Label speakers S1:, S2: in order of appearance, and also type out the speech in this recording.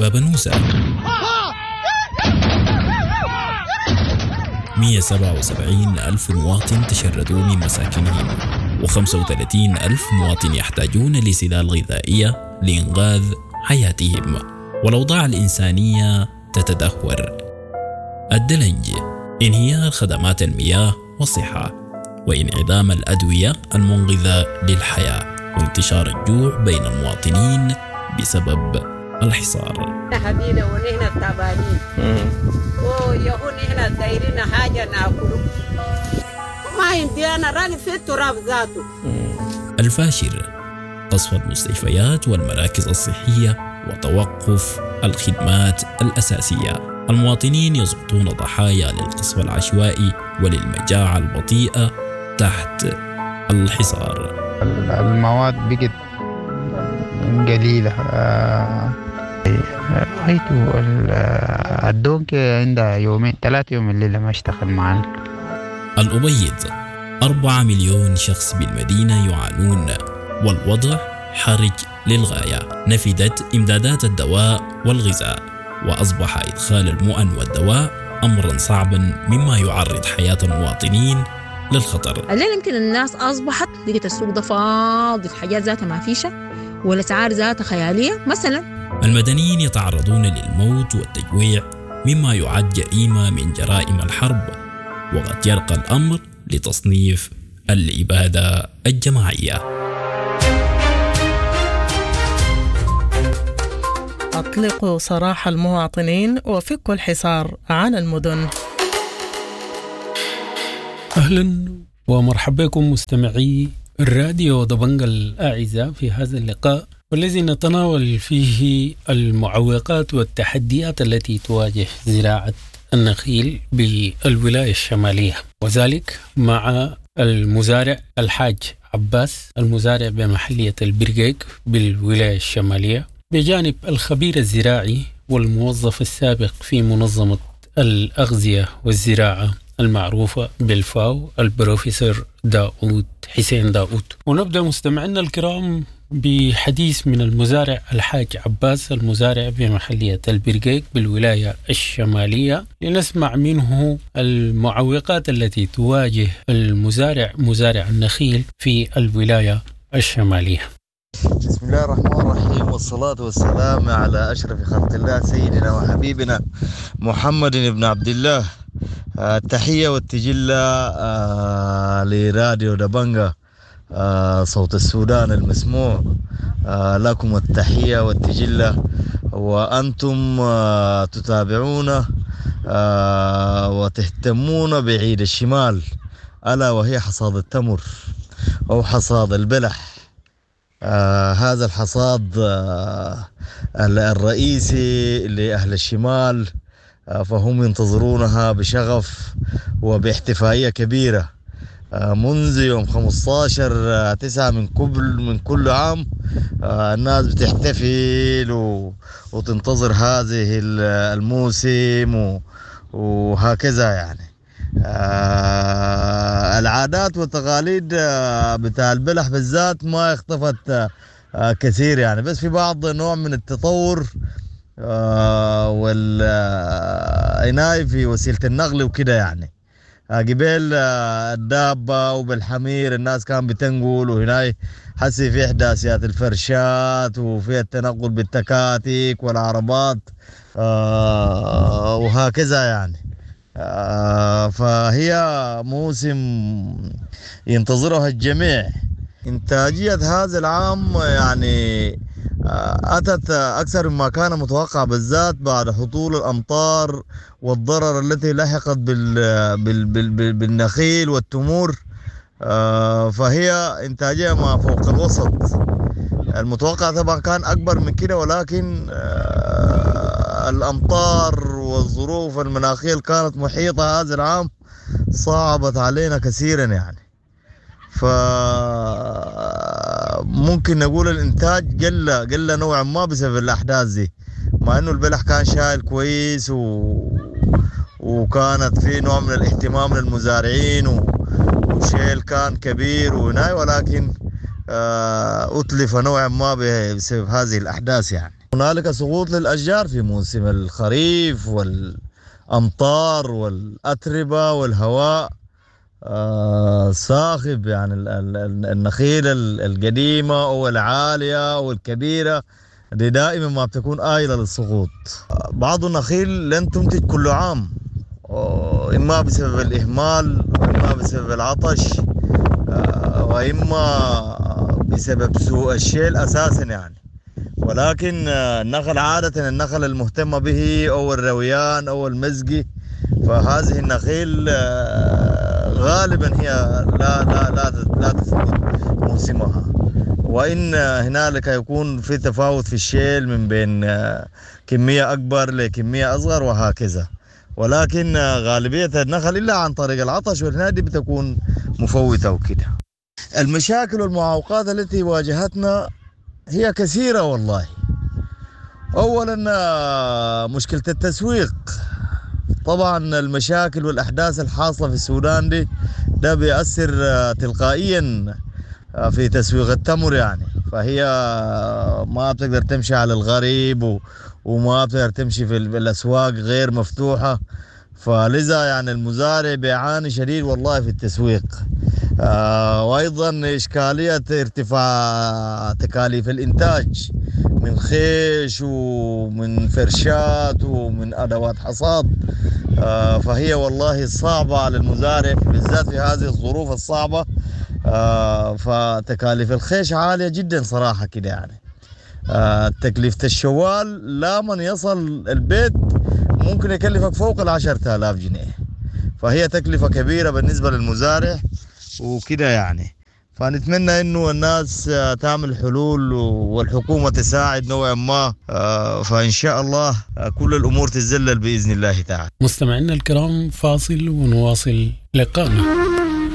S1: باب نوسة. 177 ألف مواطن تشردوا من مساكنهم، و35 ألف مواطن يحتاجون لسلال غذائية لإنقاذ حياتهم، والأوضاع الإنسانية تتدهور. الدلنج، انهيار خدمات المياه والصحة، وانعدام الأدوية المنقذة للحياة، وانتشار الجوع بين المواطنين بسبب الحصار.
S2: حبينا ونحن تعبانين ويهون هنا دايرين حاجة ناكله ما عندنا راني في التراب ذاته.
S1: الفاشر، قصف المستشفيات والمراكز الصحية وتوقف الخدمات الأساسية. المواطنين يسقطون ضحايا للقصف العشوائي وللمجاعة البطيئة تحت الحصار.
S3: المواد بقت قليلة. رأيته الدونك عندها يومين 3 يوم الليلة ما اشتغل معنا.
S1: الأبيض، 4 مليون شخص بالمدينة يعانون، والوضع حرج للغاية. نفدت إمدادات الدواء والغذاء، وأصبح إدخال المؤن والدواء أمرا صعبا مما يعرض حياة المواطنين للخطر.
S4: الليل يمكن الناس أصبحت لقيت السوق ده فاضي، الحاجات ذاتها ما فيشة، والأسعار ذاتها خيالية. مثلا
S1: المدنيين يتعرضون للموت والتجويع مما يعد جريمة من جرائم الحرب، وقد يرقى الأمر لتصنيف الإبادة الجماعية.
S5: أطلقوا سراح المواطنين وفكوا الحصار عن المدن.
S6: أهلا ومرحبا بكم مستمعي الراديو دبنجة الأعزاء في هذا اللقاء، والذي نتناول فيه المعوقات والتحديات التي تواجه زراعة النخيل بالولاية الشمالية، وذلك مع المزارع الحاج عباس، المزارع بمحلية البرقيق بالولاية الشمالية، بجانب الخبير الزراعي والموظف السابق في منظمة الأغذية والزراعة المعروفة بالفاو، البروفيسور داود حسين داود. ونبدأ مستمعينا الكرام بحديث من المزارع الحاج عباس، المزارع بمحلية البرقيق بالولاية الشمالية، لنسمع منه المعوقات التي تواجه المزارع مزارع النخيل في الولاية الشمالية.
S7: بسم الله الرحمن الرحيم، والصلاة والسلام على أشرف خلق الله سيدنا وحبيبنا محمد بن عبد الله. التحية والتجلة لراديو دبنجة صوت السودان المسموع. لكم التحية والتجلة، وأنتم تتابعون وتهتمون بعيد الشمال، ألا وهي حصاد التمر أو حصاد البلح. هذا الحصاد الرئيسي لأهل الشمال، فهم ينتظرونها بشغف وباحتفائية كبيرة منذ يوم 15/9 من كل عام. الناس بتحتفل وتنتظر هذه الموسم وهكذا. يعني العادات والتقاليد بتاع البلح بالذات ما اختفت كثير، يعني بس في بعض نوع من التطور والعناية في وسيلة النقل وكده. يعني قبل الدابة وبالحمير الناس كان بتنقل، وهنا حسي في إحداثيات الفرشات وفي التنقل بالتكاتك والعربات وهكذا. يعني فهي موسم ينتظرها الجميع. إنتاجية هذا العام يعني أتت أكثر مما كان متوقع، بالذات بعد حصول الأمطار والضرر التي لحقت بالنخيل والتمور. فهي إنتاجية ما فوق الوسط. المتوقع طبعا كان أكبر من كده، ولكن الأمطار والظروف المناخية كانت محيطة هذا العام صعبت علينا كثيرا. يعني فممكن نقول الإنتاج قل نوعا ما بسبب الأحداث دي، مع إنه البلح كان شايل كويس وكانت في نوع من الاهتمام للمزارعين وشيل كان كبير وناي، ولكن أتلف نوعا ما بسبب هذه الأحداث. يعني هنالك سقوط للأشجار في موسم الخريف والأمطار والأتربة والهواء صاخب، يعني النخيل القديمة أو العالية أو الكبيرة دي دائما ما بتكون آيلة للسقوط. بعض النخيل لن تنتج كل عام، إما بسبب الإهمال وإما بسبب العطش وإما بسبب سوء الشيل أساسا يعني. ولكن النخل عادة النخل المهتم به أو الرويان أو المزقي، فهذه النخيل غالبا هي لا تثبت موسمها، وإن هنالك يكون في تفاوت في الشيل من بين كمية أكبر لكمية أصغر وهكذا. ولكن غالبية النخل إلا عن طريق العطش والنادي بتكون مفوتة وكده. المشاكل والمعوقات التي واجهتنا هي كثيرة والله. أولا مشكلة التسويق، طبعا المشاكل والأحداث الحاصلة في السودان ده بيأثر تلقائيا في تسويق التمر يعني، فهي ما بتقدر تمشي على الغريب وما بتقدر تمشي في الأسواق غير مفتوحة، فلذا يعني المزارع بيعاني شديد والله في التسويق. وأيضا إشكالية ارتفاع تكاليف الإنتاج من خيش ومن فرشات ومن أدوات حصاد، فهي والله صعبة على المزارع بالذات في هذه الظروف الصعبة. فتكاليف الخيش عالية جدا صراحة كده يعني. تكلفة الشوال لا من يصل البيت ممكن يكلفك فوق 10,000 جنيه، فهي تكلفة كبيرة بالنسبة للمزارع وكده يعني. فنتمنى انه الناس تعمل حلول والحكومة تساعد نوعا ما، فان شاء الله كل الامور تتذلل باذن الله تعالى.
S6: مستمعينا الكرام، فاصل ونواصل لقاءنا.